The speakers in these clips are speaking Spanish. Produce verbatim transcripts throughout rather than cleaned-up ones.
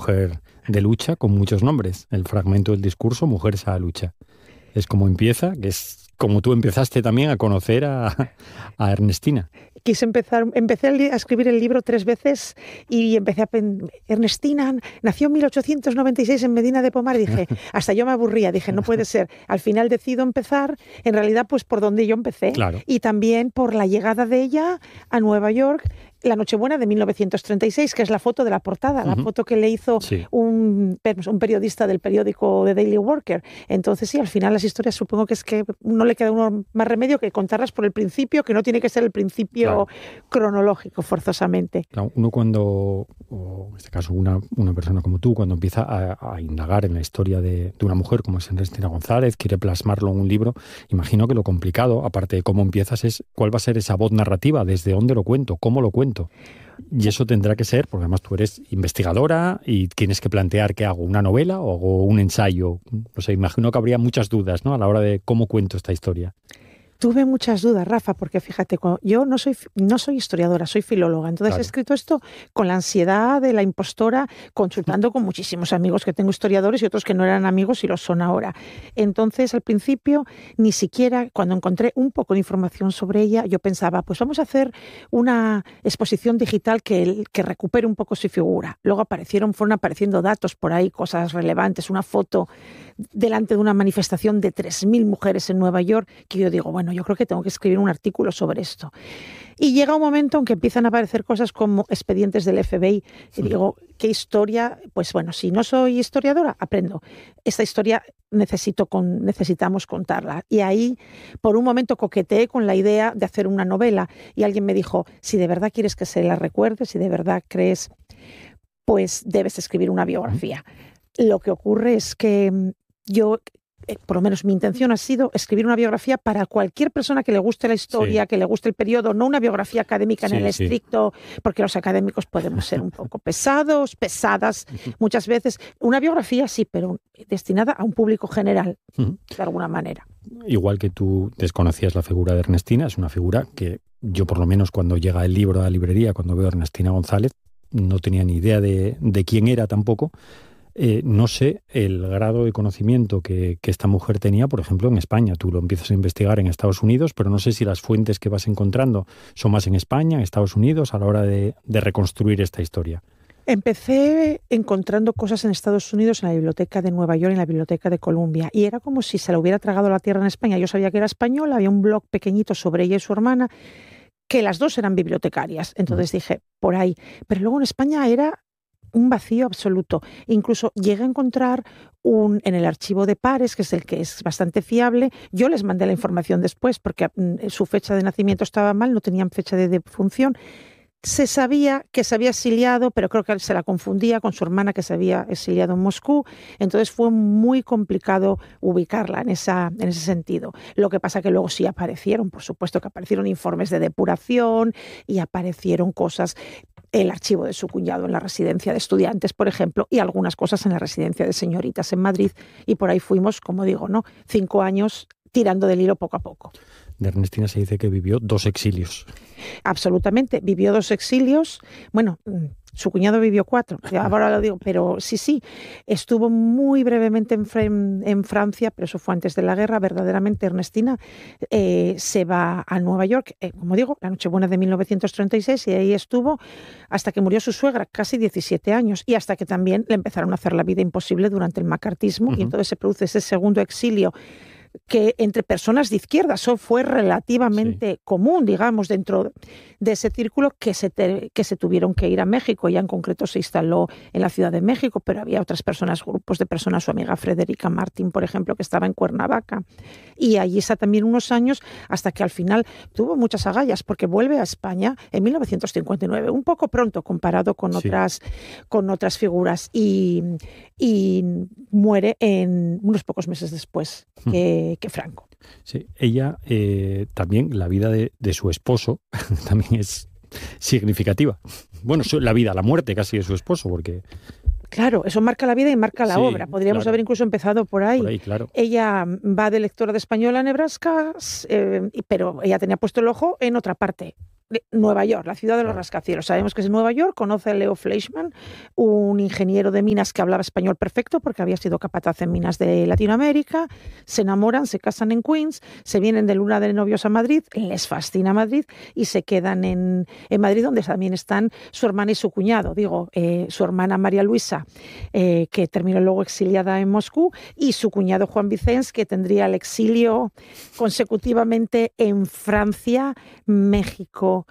mujer de lucha con muchos nombres. El fragmento del discurso, Mujeres a la lucha. Es como empieza, que es como tú empezaste también a conocer a, a Ernestina. Quise empezar, empecé a escribir el libro tres veces y empecé a pensar, Ernestina nació en mil ochocientos noventa y seis en Medina de Pomar, y dije, hasta yo me aburría, dije, no puede ser. Al final decido empezar, en realidad, pues por donde yo empecé. Claro. Y también por la llegada de ella a Nueva York, la Nochebuena de mil novecientos treinta y seis, que es la foto de la portada, uh-huh. la foto que le hizo sí. un, un periodista del periódico The Daily Worker. Entonces, sí, al final las historias supongo que es que no le queda uno más remedio que contarlas por el principio, que no tiene que ser el principio claro. cronológico, forzosamente. Claro, uno cuando, o en este caso una, una persona como tú, cuando empieza a, a indagar en la historia de, de una mujer como es Ernestina González, quiere plasmarlo en un libro, imagino que lo complicado, aparte de cómo empiezas, es cuál va a ser esa voz narrativa, desde dónde lo cuento, cómo lo cuento. Y eso tendrá que ser, porque además tú eres investigadora y tienes que plantear qué hago, una novela o hago un ensayo. No sé, imagino que habría muchas dudas, ¿no?, a la hora de cómo cuento esta historia. Tuve muchas dudas, Rafa, porque fíjate, yo no soy, no soy historiadora, soy filóloga. Entonces claro. he escrito esto con la ansiedad de la impostora, consultando con muchísimos amigos que tengo historiadores y otros que no eran amigos y lo son ahora. Entonces, al principio, ni siquiera, cuando encontré un poco de información sobre ella, yo pensaba, pues vamos a hacer una exposición digital que, que recupere un poco su figura. Luego aparecieron, fueron apareciendo datos por ahí, cosas relevantes, una foto delante de una manifestación de tres mil mujeres en Nueva York, que yo digo, bueno, yo creo que tengo que escribir un artículo sobre esto. Y llega un momento en que empiezan a aparecer cosas como expedientes del F B I, y digo, ¿qué historia? Pues bueno, si no soy historiadora, aprendo. Esta historia necesito con, necesitamos contarla. Y ahí, por un momento, coqueteé con la idea de hacer una novela, y alguien me dijo, si de verdad quieres que se la recuerde, si de verdad crees, pues debes escribir una biografía. Lo que ocurre es que yo... Eh, por lo menos mi intención ha sido escribir una biografía para cualquier persona que le guste la historia, sí. que le guste el periodo, no una biografía académica sí, en el sí. estricto, porque los académicos podemos ser un poco pesados, pesadas, muchas veces. Una biografía sí, pero destinada a un público general, uh-huh. de alguna manera. Igual que tú desconocías la figura de Ernestina, es una figura que yo por lo menos cuando llega el libro a la librería, cuando veo a Ernestina González, no tenía ni idea de, de quién era tampoco. Eh, no sé el grado de conocimiento que, que esta mujer tenía, por ejemplo, en España. Tú lo empiezas a investigar en Estados Unidos, pero no sé si las fuentes que vas encontrando son más en España, en Estados Unidos, a la hora de, de reconstruir esta historia. Empecé encontrando cosas en Estados Unidos, en la biblioteca de Nueva York, en la biblioteca de Columbia, y era como si se la hubiera tragado la tierra en España. Yo sabía que era española, había un blog pequeñito sobre ella y su hermana, que las dos eran bibliotecarias. Entonces mm. dije, por ahí. Pero luego en España era un vacío absoluto. Incluso llegué a encontrar un, en el archivo de Pares, que es el que es bastante fiable. Yo les mandé la información después porque mm, su fecha de nacimiento estaba mal, no tenían fecha de defunción. Se sabía que se había exiliado, pero creo que se la confundía con su hermana que se había exiliado en Moscú. Entonces fue muy complicado ubicarla en, esa, en ese sentido. Lo que pasa que luego sí aparecieron, por supuesto que aparecieron informes de depuración y aparecieron cosas, el archivo de su cuñado en la residencia de estudiantes, por ejemplo, y algunas cosas en la residencia de señoritas en Madrid. Y por ahí fuimos, como digo, ¿no? cinco años tirando del hilo poco a poco. De Ernestina se dice que vivió dos exilios. Absolutamente, vivió dos exilios. Bueno, su cuñado vivió cuatro, ahora lo digo, pero sí, sí, estuvo muy brevemente en, en Francia, pero eso fue antes de la guerra. Verdaderamente Ernestina eh, se va a Nueva York, eh, como digo, la Nochebuena de mil novecientos treinta y seis, y ahí estuvo hasta que murió su suegra, casi diecisiete años, y hasta que también le empezaron a hacer la vida imposible durante el macartismo, uh-huh. y entonces se produce ese segundo exilio que entre personas de izquierda eso fue relativamente sí. común, digamos, dentro de ese círculo, que se, te, que se tuvieron que ir a México. Ella en concreto se instaló en la Ciudad de México, pero había otras personas, grupos de personas, su amiga Frederica Martín, por ejemplo, que estaba en Cuernavaca, y allí está también unos años, hasta que al final tuvo muchas agallas, porque vuelve a España en mil novecientos cincuenta y nueve, un poco pronto comparado con, sí. otras, con otras figuras, y, y muere en unos pocos meses después que, que Franco. Sí, ella eh, también, la vida de, de su esposo también es significativa. Bueno, la vida, la muerte casi de su esposo, porque... Claro, eso marca la vida y marca la sí, obra. Podríamos claro. haber incluso empezado por ahí. Por ahí, claro. Ella va de lectora de español a Nebraska, eh, pero ella tenía puesto el ojo en otra parte. Nueva York, la ciudad de los claro. rascacielos. Sabemos que es Nueva York, conoce a Leo Fleischmann, un ingeniero de minas que hablaba español perfecto porque había sido capataz en minas de Latinoamérica, se enamoran, se casan en Queens, se vienen de luna de novios a Madrid, les fascina Madrid y se quedan en, en Madrid, donde también están su hermana y su cuñado, digo, eh, su hermana María Luisa, eh, que terminó luego exiliada en Moscú, y su cuñado Juan Vicens, que tendría el exilio consecutivamente en Francia, México,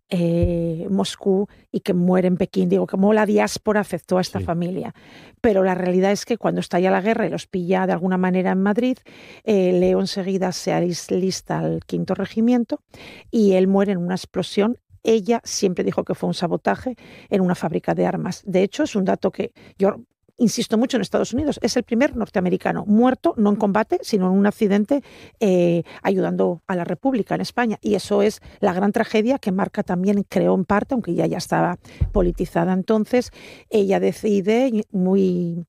Eh, Moscú, y que muere en Pekín. Digo, cómo la diáspora afectó a esta sí. familia. Pero la realidad es que cuando estalla la guerra y los pilla de alguna manera en Madrid, eh, Leo enseguida se alista al quinto regimiento y él muere en una explosión. Ella siempre dijo que fue un sabotaje en una fábrica de armas. De hecho, es un dato que yo insisto mucho en Estados Unidos, es el primer norteamericano muerto, no en combate, sino en un accidente eh, ayudando a la República en España. Y eso es la gran tragedia que Marca también creó en parte, aunque ya ya estaba politizada entonces. Ella decide, muy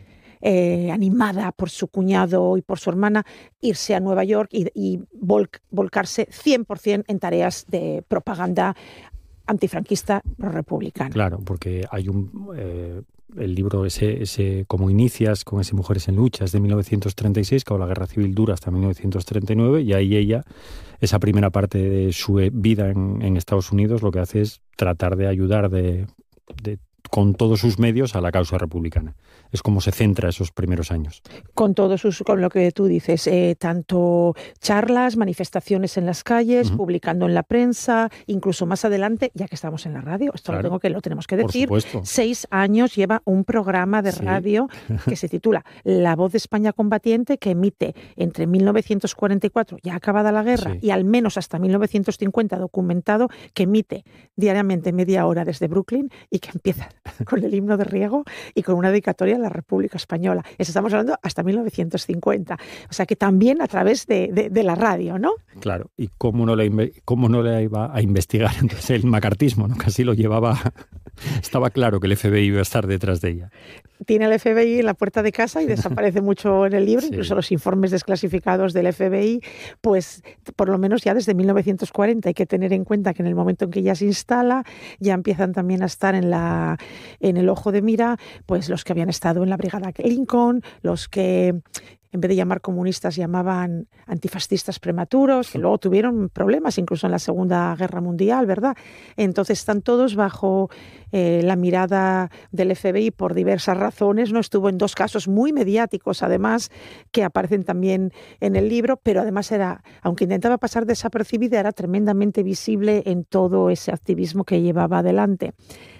eh, animada por su cuñado y por su hermana, irse a Nueva York y, y volc, volcarse cien por ciento en tareas de propaganda antifranquista pro-republicana. Claro, porque hay un... Eh... el libro ese, ese Cómo inicias con ese Mujeres en lucha es de mil novecientos treinta y seis, cuando la guerra civil dura hasta mil novecientos treinta y nueve, y ahí ella, esa primera parte de su vida en, en Estados Unidos, lo que hace es tratar de ayudar de, de, con todos sus medios a la causa republicana. Es como se centra esos primeros años. Con todo sus, con lo que tú dices, eh, tanto charlas, manifestaciones en las calles, uh-huh. publicando en la prensa, incluso más adelante, ya que estamos en la radio, esto claro. lo tengo que lo tenemos que decir, seis años lleva un programa de sí. radio que se titula La Voz de España Combatiente, que emite entre mil novecientos cuarenta y cuatro, ya acabada la guerra, sí. y al menos hasta mil novecientos cincuenta documentado, que emite diariamente media hora desde Brooklyn y que empieza con el himno de Riego y con una dedicatoria a la República Española. Eso estamos hablando hasta mil novecientos cincuenta. O sea que también a través de, de, de la radio, ¿no? Claro. ¿Y cómo no le, cómo no le iba a investigar entonces el macartismo, ¿no? Casi lo llevaba... Estaba claro que el F B I iba a estar detrás de ella. Tiene el F B I en la puerta de casa y desaparece mucho en el libro, sí. incluso los informes desclasificados del F B I, pues por lo menos ya desde mil novecientos cuarenta. Hay que tener en cuenta que en el momento en que ella se instala, ya empiezan también a estar en, la, en el ojo de mira, pues los que habían estado en la Brigada Lincoln, los que... en vez de llamar comunistas, llamaban antifascistas prematuros, que luego tuvieron problemas incluso en la Segunda Guerra Mundial, ¿verdad? Entonces están todos bajo eh, la mirada del F B I por diversas razones, ¿no? Estuvo en dos casos muy mediáticos, además, que aparecen también en el libro, pero además era, aunque intentaba pasar desapercibida, era tremendamente visible en todo ese activismo que llevaba adelante.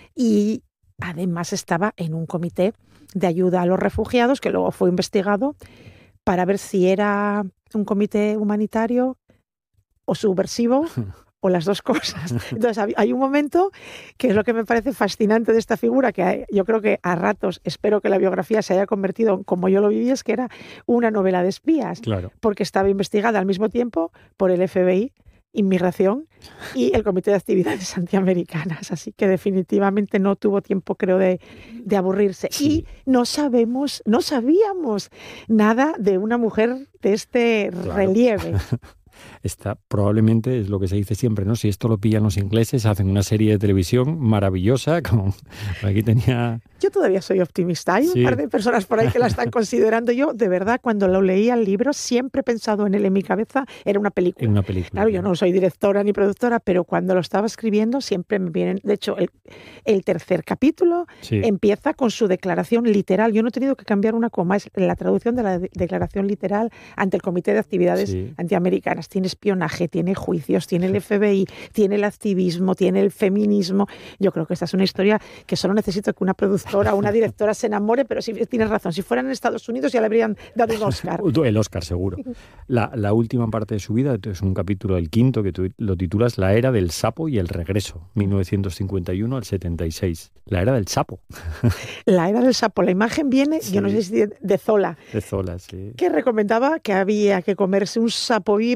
Y además estaba en un comité de ayuda a los refugiados, que luego fue investigado, para ver si era un comité humanitario o subversivo o las dos cosas. Entonces hay un momento que es lo que me parece fascinante de esta figura, que yo creo que a ratos espero que la biografía se haya convertido, como yo lo viví, es que era una novela de espías, claro. porque estaba investigada al mismo tiempo por el F B I, Inmigración y el Comité de Actividades Antiamericanas, así que definitivamente no tuvo tiempo, creo, de, de aburrirse. Sí. Y no sabemos, no sabíamos nada de una mujer de este claro. relieve. Esta probablemente es lo que se dice siempre, ¿no? Si esto lo pillan los ingleses, hacen una serie de televisión maravillosa, como aquí tenía... Yo todavía soy optimista. Hay sí. un par de personas por ahí que la están considerando. Yo, de verdad, cuando lo leía el libro, siempre he pensado en él en mi cabeza, era una película. En una película. Claro, yo no soy directora ni productora, pero cuando lo estaba escribiendo siempre me vienen... De hecho, el, el tercer capítulo sí. empieza con su declaración literal. Yo no he tenido que cambiar una coma, es la traducción de la de- declaración literal ante el Comité de Actividades sí. Antiamericanas. Tiene espionaje, tiene juicios, tiene el F B I, tiene el activismo, tiene el feminismo. Yo creo que esta es una historia que solo necesito que una productora o una directora se enamore, pero sí tienes razón, si fueran en Estados Unidos ya le habrían dado un Oscar. El Oscar, seguro. La, la última parte de su vida es un capítulo, el quinto, que tú lo titulas La Era del Sapo y el Regreso, mil novecientos cincuenta y uno al setenta y seis. La Era del Sapo. La Era del Sapo. La imagen viene, sí. yo no sé si de, de Zola. De Zola, sí. Que recomendaba que había que comerse un sapo vivo para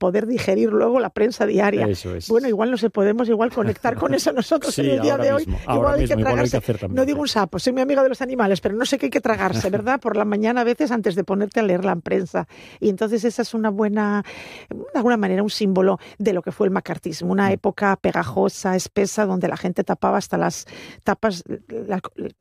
poder digerir luego la prensa diaria. Eso es. Bueno, igual no se podemos igual conectar con eso nosotros sí, en el día de mismo, hoy. Igual hay que mismo, tragarse. Igual hay que hacer también, no digo un sapo, soy mi amiga de los animales, pero no sé qué hay que tragarse, ¿verdad? Por la mañana a veces antes de ponerte a leer la prensa. Y entonces esa es una buena, de alguna manera, un símbolo de lo que fue el macartismo. Una época pegajosa, espesa, donde la gente tapaba hasta las tapas, la,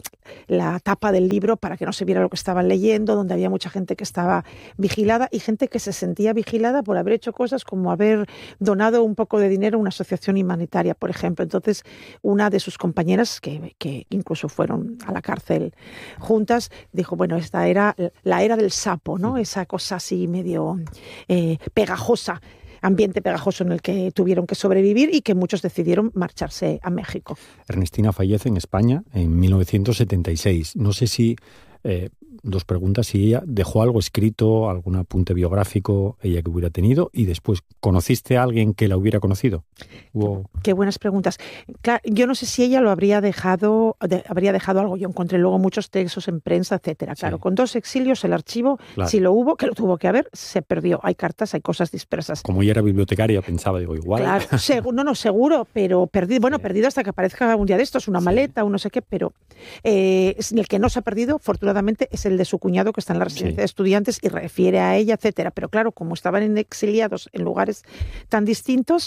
la tapa del libro para que no se viera lo que estaban leyendo, donde había mucha gente que estaba vigilada y gente que se sentía vigilada por haber hecho cosas como haber donado un poco de dinero a una asociación humanitaria, por ejemplo. Entonces, una de sus compañeras, que, que incluso fueron a la cárcel juntas, dijo, bueno, esta era la era del sapo, ¿no? Esa cosa así medio eh, pegajosa, ambiente pegajoso en el que tuvieron que sobrevivir y que muchos decidieron marcharse a México. Ernestina fallece en España en mil novecientos setenta y seis. No sé si... Eh, dos preguntas, si ella dejó algo escrito, algún apunte biográfico ella que hubiera tenido, y después, ¿conociste a alguien que la hubiera conocido? Wow. Qué, qué buenas preguntas. Claro, yo no sé si ella lo habría dejado, de, habría dejado algo. Yo encontré luego muchos textos en prensa, etcétera. Claro, sí. Con dos exilios el archivo, claro. Si lo hubo, que lo tuvo que haber, se perdió. Hay cartas, hay cosas dispersas. Como ella era bibliotecaria, pensaba, digo, igual. Claro, segu- no, no, seguro, pero perdido, bueno, sí. perdido hasta que aparezca un día de estos, una sí. maleta, un no sé qué, pero eh, el que no se ha perdido, afortunadamente, es el de su cuñado que está en la residencia sí. de estudiantes y refiere a ella, etcétera. Pero claro, como estaban exiliados en lugares tan distintos,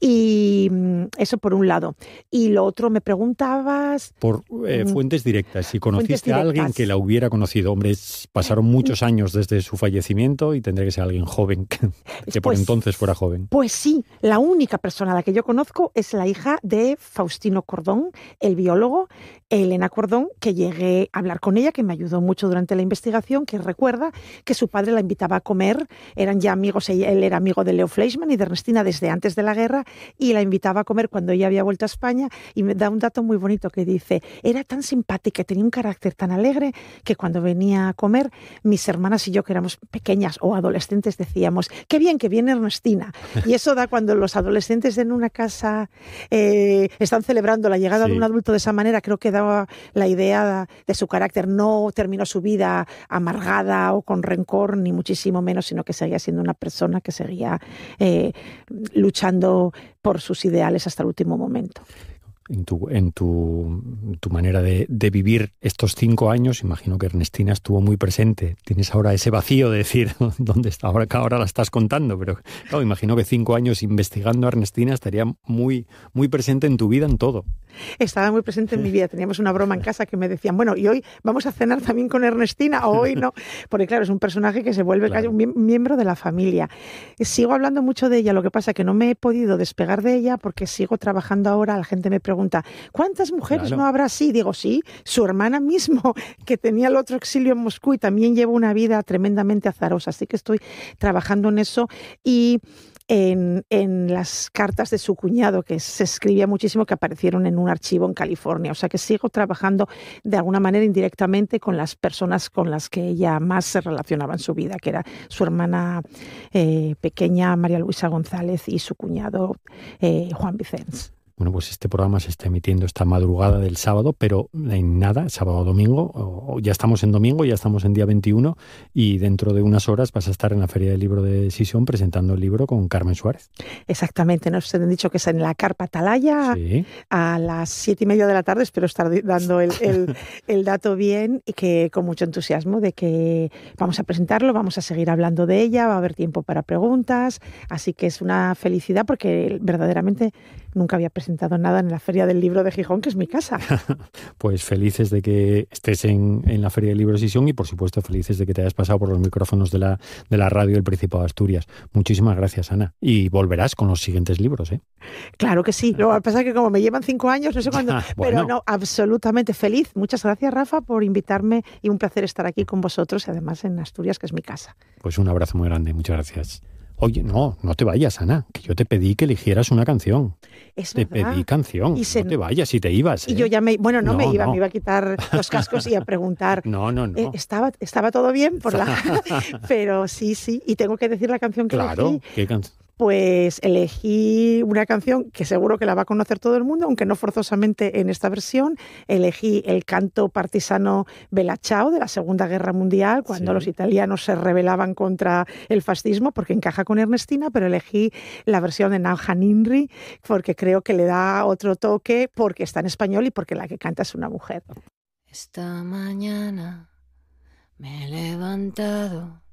y eso por un lado. Y lo otro, me preguntabas... Por eh, fuentes directas, si conociste a alguien que la hubiera conocido. Hombre, pasaron muchos años desde su fallecimiento y tendría que ser alguien joven, que, que por pues, entonces fuera joven. Pues sí, la única persona a la que yo conozco es la hija de Faustino Cordón, el biólogo, Elena Cordón, que llegué a hablar con ella, que me ayudó mucho durante la investigación, que recuerda que su padre la invitaba a comer, eran ya amigos, él era amigo de Leo Fleischmann y de Ernestina desde antes de la guerra, y la invitaba a comer cuando ella había vuelto a España, y me da un dato muy bonito que dice, era tan simpática, tenía un carácter tan alegre, que cuando venía a comer, mis hermanas y yo, que éramos pequeñas o adolescentes, decíamos, qué bien que viene Ernestina. Y eso da cuando los adolescentes en una casa eh, están celebrando la llegada sí. de un adulto de esa manera, creo que daba la idea de su carácter. No terminó su vida amargada o con rencor, ni muchísimo menos, sino que seguía siendo una persona que seguía eh, luchando por sus ideales hasta el último momento. En tu, en tu, tu manera de, de vivir estos cinco años, imagino que Ernestina estuvo muy presente. Tienes ahora ese vacío de decir dónde está, ahora que ahora la estás contando, pero claro, imagino que cinco años investigando a Ernestina estaría muy, muy presente en tu vida, en todo. Estaba muy presente en mi vida. Teníamos una broma en casa que me decían, bueno, y hoy vamos a cenar también con Ernestina, o hoy no, porque claro, es un personaje que se vuelve claro. casi un miembro de la familia. Sigo hablando mucho de ella, lo que pasa es que no me he podido despegar de ella porque sigo trabajando ahora. La gente me pregunta, ¿cuántas mujeres claro. no habrá así? Digo, sí, su hermana mismo, que tenía el otro exilio en Moscú y también lleva una vida tremendamente azarosa. Así que estoy trabajando en eso y en, en las cartas de su cuñado, que se escribía muchísimo, que aparecieron en un archivo en California. O sea que sigo trabajando de alguna manera indirectamente con las personas con las que ella más se relacionaba en su vida, que era su hermana eh, pequeña, María Luisa González, y su cuñado, eh, Juan Vicens. Bueno, pues este programa se está emitiendo esta madrugada del sábado, pero en nada, sábado o domingo, o ya estamos en domingo, ya estamos en día veintiuno, y dentro de unas horas vas a estar en la Feria del Libro de Sison presentando el libro con Carmen Suárez. Exactamente, nos han dicho que es en la Carpa Atalaya sí. a las siete y media de la tarde, espero estar dando el, el, el dato bien, y que con mucho entusiasmo de que vamos a presentarlo, vamos a seguir hablando de ella, va a haber tiempo para preguntas, así que es una felicidad porque verdaderamente nunca había presentado nada en la Feria del Libro de Gijón, que es mi casa. Pues felices de que estés en, en la Feria del Libro de Sison y, por supuesto, felices de que te hayas pasado por los micrófonos de la, de la radio del Principado de Asturias. Muchísimas gracias, Ana. Y volverás con los siguientes libros, ¿eh? Claro que sí. Lo que pasa es que como me llevan cinco años, no sé cuándo, bueno. Pero no, absolutamente feliz. Muchas gracias, Rafa, por invitarme y un placer estar aquí con vosotros y además en Asturias, que es mi casa. Pues un abrazo muy grande. Muchas gracias. Oye, no, no te vayas, Ana, que yo te pedí que eligieras una canción. Es te verdad. pedí canción, y se... no te vayas, si te ibas. ¿eh? Y yo ya me, bueno, no, no me iba, no. me iba a quitar los cascos y a preguntar. No, no, no. Eh, estaba, estaba todo bien, por la... pero sí, sí, y tengo que decir la canción que claro, elegí. ¿qué canción? pues elegí una canción que seguro que la va a conocer todo el mundo, aunque no forzosamente en esta versión. Elegí el canto partisano Bella Ciao de la Segunda Guerra Mundial, cuando sí. los italianos se rebelaban contra el fascismo, porque encaja con Ernestina, pero elegí la versión de Nauja Ninri, porque creo que le da otro toque, porque está en español y porque la que canta es una mujer. Esta mañana me he levantado